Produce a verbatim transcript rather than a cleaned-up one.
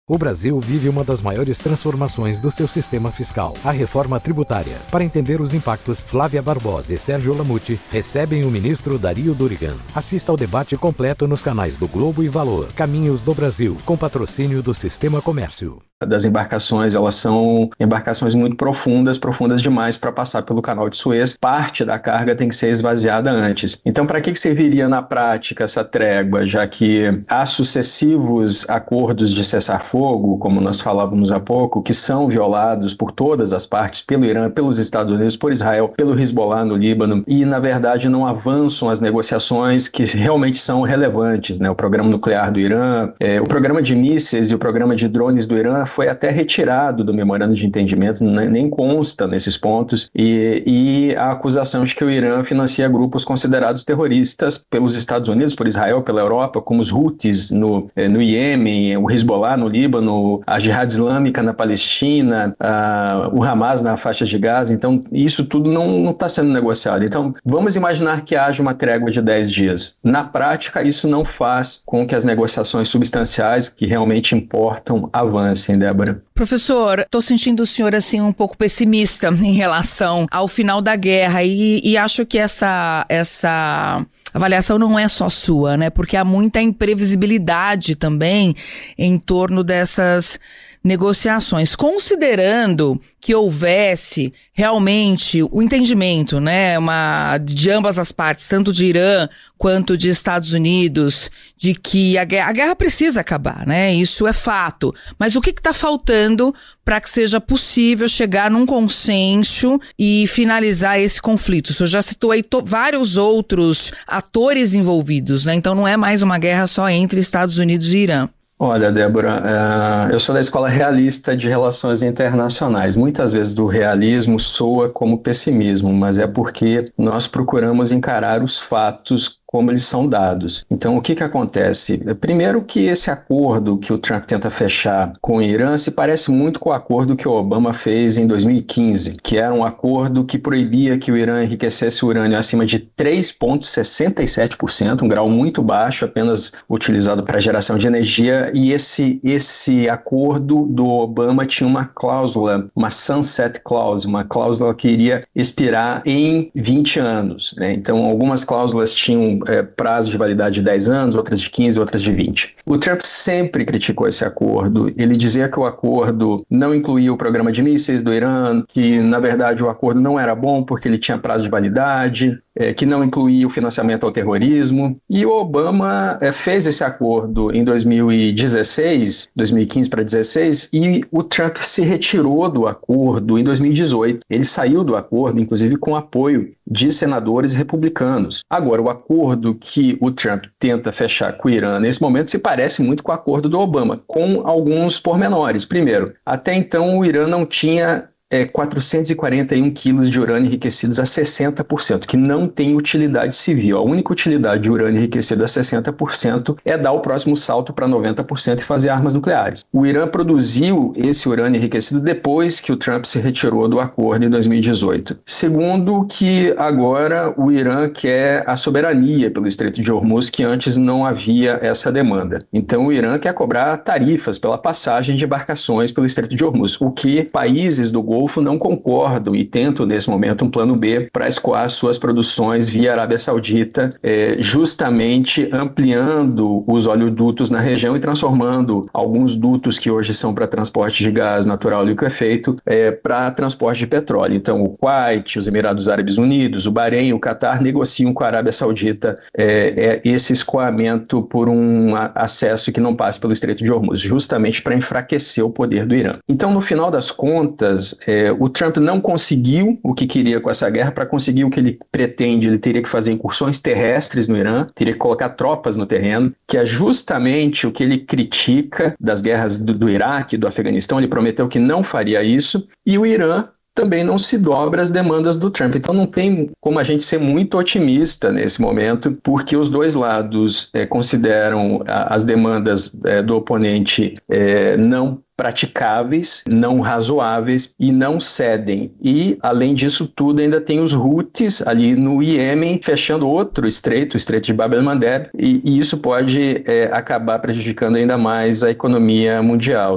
O Brasil vive uma das maiores transformações do seu sistema fiscal, a reforma tributária. Para entender os impactos, Flávia Barbosa e Sérgio Lamucci recebem o ministro Dario Durigan. Assista ao debate completo nos canais do Globo e Valor. Caminhos do Brasil, com patrocínio do Sistema Comércio. Das embarcações, elas são embarcações muito profundas, profundas demais para passar pelo canal de Suez. Parte da carga tem que ser esvaziada antes. Então, para que que serviria na prática essa trégua, já que há sucessivos acordos de cessar-fogo, como nós falávamos há pouco, que são violados por todas as partes, pelo Irã, pelos Estados Unidos, por Israel, pelo Hezbollah no Líbano, e, na verdade, não avançam as negociações que realmente são relevantes, né? O programa nuclear do Irã, é, o programa de mísseis e o programa de drones do Irã foi até retirado do memorando de entendimento, nem consta nesses pontos, e, e a acusação de que o Irã financia grupos considerados terroristas pelos Estados Unidos, por Israel, pela Europa, como os Houthis no, no Iêmen, o Hezbollah no Líbano, a Jihad Islâmica na Palestina, a, o Hamas na faixa de Gaza. Então, isso tudo não está sendo negociado. Então, vamos imaginar que haja uma trégua de dez dias. Na prática, isso não faz com que as negociações substanciais que realmente importam avancem, Débora. Professor, estou sentindo o senhor assim um pouco pessimista em relação ao final da guerra e, e acho que essa, essa avaliação não é só sua, né? Porque há muita imprevisibilidade também em torno dessas negociações, considerando que houvesse realmente o entendimento, né, uma, de ambas as partes, tanto de Irã quanto de Estados Unidos, de que a guerra, a guerra precisa acabar, né, isso é fato. Mas o que está faltando para que seja possível chegar num consenso e finalizar esse conflito? O senhor já citou aí to- vários outros atores envolvidos, né, então não é mais uma guerra só entre Estados Unidos e Irã. Olha, Débora, uh, eu sou da escola realista de relações internacionais. Muitas vezes o realismo soa como pessimismo, mas é porque nós procuramos encarar os fatos como eles são dados. Então, o que que acontece? Primeiro que esse acordo que o Trump tenta fechar com o Irã se parece muito com o acordo que o Obama fez em dois mil e quinze, que era um acordo que proibia que o Irã enriquecesse urânio acima de três vírgula sessenta e sete por cento, um grau muito baixo, apenas utilizado para geração de energia, e esse, esse acordo do Obama tinha uma cláusula, uma sunset clause, uma cláusula que iria expirar em vinte anos, né? Então, algumas cláusulas tinham É, prazo de validade de dez anos, outras de quinze, outras de vinte. O Trump sempre criticou esse acordo. Ele dizia que o acordo não incluía o programa de mísseis do Irã, que, na verdade, o acordo não era bom porque ele tinha prazo de validade, é, que não incluía o financiamento ao terrorismo. E o Obama é, fez esse acordo em dois mil e dezesseis, dois mil e quinze para dezesseis, e o Trump se retirou do acordo em dois mil e dezoito. Ele saiu do acordo, inclusive, com apoio de senadores republicanos. Agora, o acordo que o Trump tenta fechar com o Irã nesse momento se parece muito com o acordo do Obama, com alguns pormenores. Primeiro, até então o Irã não tinha É, quatrocentos e quarenta e um quilos de urânio enriquecidos a sessenta por cento, que não tem utilidade civil. A única utilidade de urânio enriquecido a sessenta por cento é dar o próximo salto para noventa por cento e fazer armas nucleares. O Irã produziu esse urânio enriquecido depois que o Trump se retirou do acordo em dois mil e dezoito. Segundo, que agora o Irã quer a soberania pelo Estreito de Hormuz, que antes não havia essa demanda. Então o Irã quer cobrar tarifas pela passagem de embarcações pelo Estreito de Hormuz, o que países do Golfo Golfo não concordam e tentam, nesse momento, um plano B para escoar suas produções via Arábia Saudita, é, justamente ampliando os oleodutos na região e transformando alguns dutos que hoje são para transporte de gás natural liquefeito é, para transporte de petróleo. Então, o Kuwait, os Emirados Árabes Unidos, o Bahrein, o Catar negociam com a Arábia Saudita é, é, esse escoamento por um acesso que não passe pelo Estreito de Hormuz, justamente para enfraquecer o poder do Irã. Então, no final das contas, É, o Trump não conseguiu o que queria com essa guerra. Para conseguir o que ele pretende, ele teria que fazer incursões terrestres no Irã, teria que colocar tropas no terreno, que é justamente o que ele critica das guerras do, do Iraque, do Afeganistão. Ele prometeu que não faria isso, e o Irã também não se dobra às demandas do Trump. Então não tem como a gente ser muito otimista nesse momento, porque os dois lados é, consideram a, as demandas é, do oponente é, não praticáveis, não razoáveis e não cedem. E, além disso tudo, ainda tem os Houthis ali no Iêmen, fechando outro estreito, o Estreito de Bab el-Mandeb, e, e isso pode é, acabar prejudicando ainda mais a economia mundial.